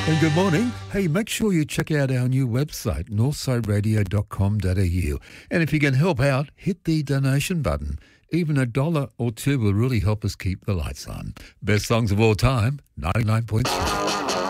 And good morning. Hey, make sure you check out our new website, northsideradio.com.au. And if you can help out, hit the donation button. Even $1 or $2 will really help us keep the lights on. Best songs of all time, 99.3.